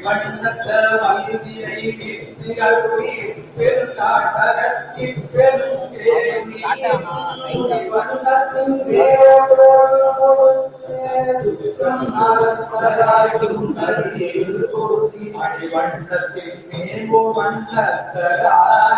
வண்ணத்த வல்வியை with அருளி பெருங்காட்டகத்தின் பெருந்தேவி வண்ணத்தின் வேரோடு கொடுத்து அடிவண்ணத்தின் மேல் வண்ணத்தரா